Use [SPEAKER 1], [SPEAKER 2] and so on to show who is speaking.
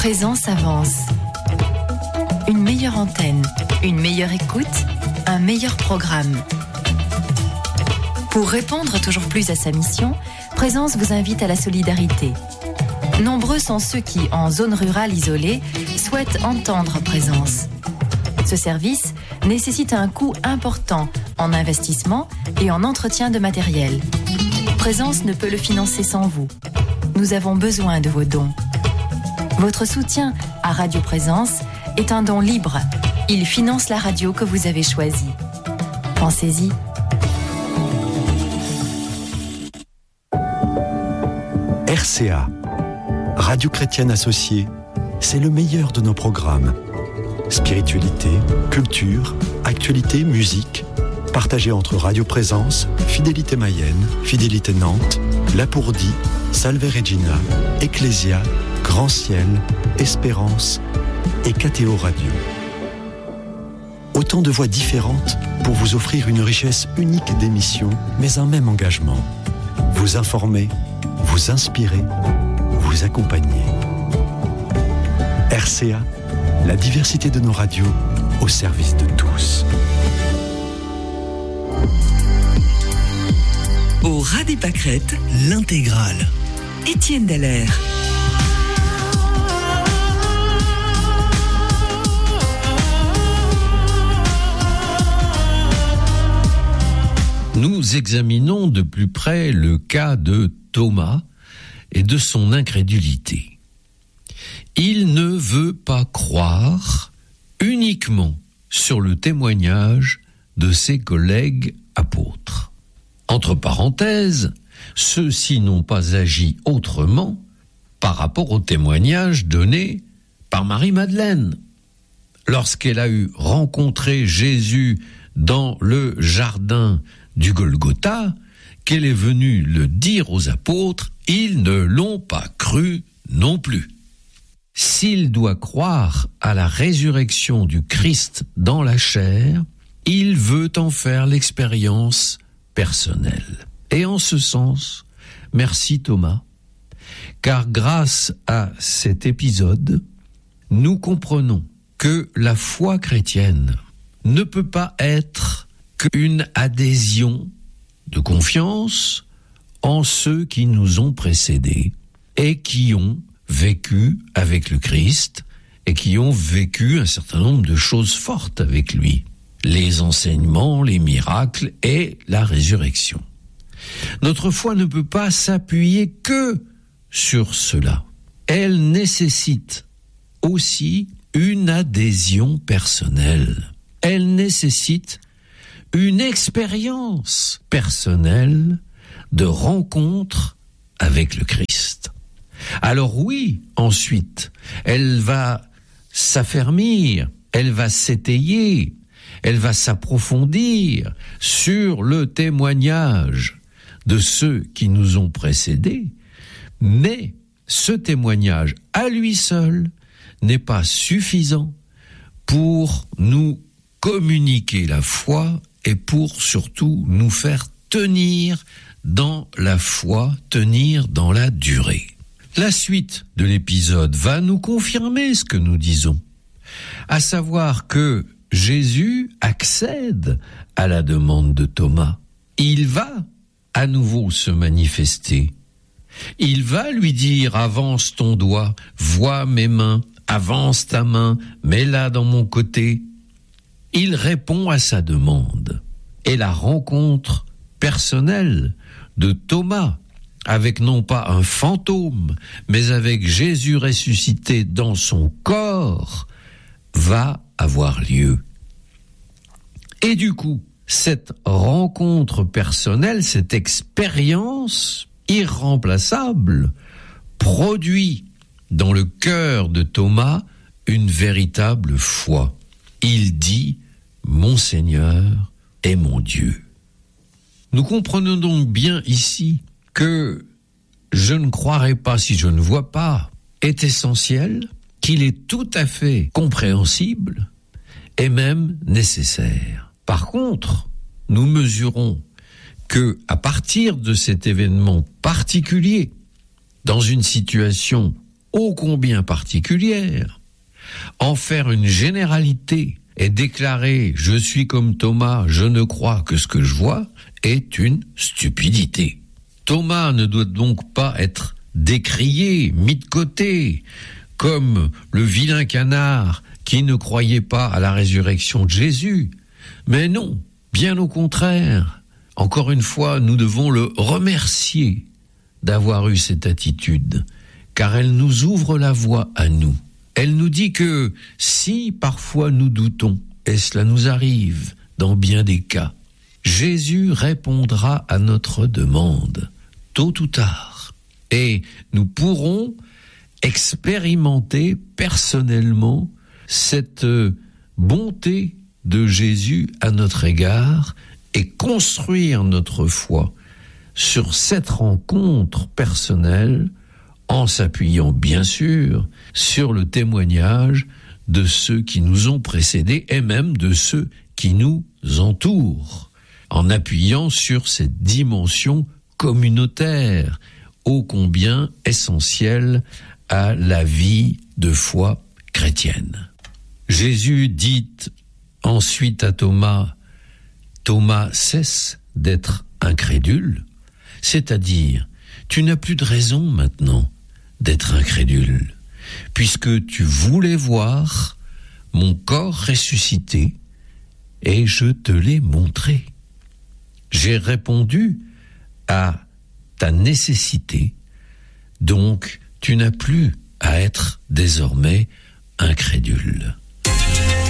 [SPEAKER 1] Présence avance. Une meilleure antenne, une meilleure écoute, un meilleur programme. Pour répondre toujours plus à sa mission, Présence vous invite à la solidarité. Nombreux sont ceux qui, en zone rurale isolée, souhaitent entendre Présence. Ce service nécessite un coût important en investissement et en entretien de matériel. Présence ne peut le financer sans vous. Nous avons besoin de vos dons. Votre soutien à Radio Présence est un don libre. Il finance la radio que vous avez choisie. Pensez-y.
[SPEAKER 2] RCA, Radio Chrétienne Associée, c'est le meilleur de nos programmes. Spiritualité, culture, actualité, musique, partagés entre Radio Présence, Fidélité Mayenne, Fidélité Nantes, Lapourdie, Salve Regina, Ecclésia, Grand Ciel, Espérance et KTO Radio. Autant de voix différentes pour vous offrir une richesse unique d'émissions, mais un même engagement. Vous informer, vous inspirer, vous accompagner. RCA, la diversité de nos radios au service de tous.
[SPEAKER 3] Au ras des pâquerettes, l'intégrale. Étienne Dallaire.
[SPEAKER 4] Nous examinons de plus près le cas de Thomas et de son incrédulité. Il ne veut pas croire uniquement sur le témoignage de ses collègues apôtres. Entre parenthèses, ceux-ci n'ont pas agi autrement par rapport au témoignage donné par Marie-Madeleine. Lorsqu'elle a eu rencontré Jésus dans le jardin du Golgotha, qu'elle est venue le dire aux apôtres, ils ne l'ont pas cru non plus. S'il doit croire à la résurrection du Christ dans la chair, il veut en faire l'expérience personnelle. Et en ce sens, merci Thomas, car grâce à cet épisode, nous comprenons que la foi chrétienne ne peut pas être qu'une adhésion de confiance en ceux qui nous ont précédés et qui ont vécu avec le Christ et qui ont vécu un certain nombre de choses fortes avec lui. Les enseignements, les miracles et la résurrection. Notre foi ne peut pas s'appuyer que sur cela. Elle nécessite aussi une adhésion personnelle. Elle nécessite une expérience personnelle de rencontre avec le Christ. Alors oui, ensuite, elle va s'affermir, elle va s'étayer, elle va s'approfondir sur le témoignage de ceux qui nous ont précédés, mais ce témoignage à lui seul n'est pas suffisant pour nous communiquer la foi et pour surtout nous faire tenir dans la foi, tenir dans la durée. La suite de l'épisode va nous confirmer ce que nous disons, à savoir que Jésus accède à la demande de Thomas. Il va à nouveau se manifester. Il va lui dire « Avance ton doigt, vois mes mains, avance ta main, mets-la dans mon côté ». Il répond à sa demande. Et la rencontre personnelle de Thomas avec non pas un fantôme, mais avec Jésus ressuscité dans son corps, va avoir lieu. Et du coup, cette rencontre personnelle, cette expérience irremplaçable, produit dans le cœur de Thomas une véritable foi. Il dit « Mon Seigneur est mon Dieu ». Nous comprenons donc bien ici que « je ne croirai pas si je ne vois pas » est essentiel, qu'il est tout à fait compréhensible et même nécessaire. Par contre, nous mesurons que à partir de cet événement particulier, dans une situation ô combien particulière. En faire une généralité et déclarer « je suis comme Thomas, je ne crois que ce que je vois » est une stupidité. Thomas ne doit donc pas être décrié, mis de côté, comme le vilain canard qui ne croyait pas à la résurrection de Jésus. Mais non, bien au contraire. Encore une fois, nous devons le remercier d'avoir eu cette attitude, car elle nous ouvre la voie à nous. Elle nous dit que si parfois nous doutons, et cela nous arrive dans bien des cas, Jésus répondra à notre demande, tôt ou tard. Et nous pourrons expérimenter personnellement cette bonté de Jésus à notre égard et construire notre foi sur cette rencontre personnelle en s'appuyant bien sûr sur le témoignage de ceux qui nous ont précédés et même de ceux qui nous entourent, en appuyant sur cette dimension communautaire ô combien essentielle à la vie de foi chrétienne. Jésus dit ensuite à Thomas, « Thomas, cesse d'être incrédule, c'est-à-dire, tu n'as plus de raison maintenant d'être incrédule, puisque tu voulais voir mon corps ressuscité et je te l'ai montré. J'ai répondu à ta nécessité, donc tu n'as plus à être désormais incrédule. »